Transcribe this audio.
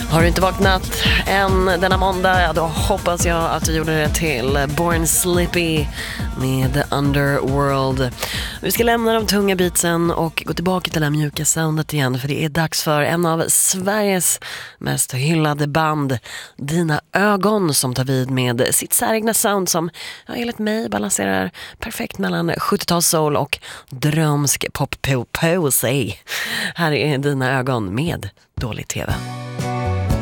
Har du inte vaknat än denna måndag, ja, då hoppas jag att du gjorde det till Born Slippy med The Underworld. Vi ska lämna de tunga beatsen och gå tillbaka till det mjuka soundet igen, för det är dags för en av Sveriges mest hyllade band, Dina Ögon, som tar vid med sitt säregna sound som, ja, enligt mig balanserar perfekt mellan 70-tals soul och drömsk pop-poesy. Här är Dina Ögon med Dålig TV.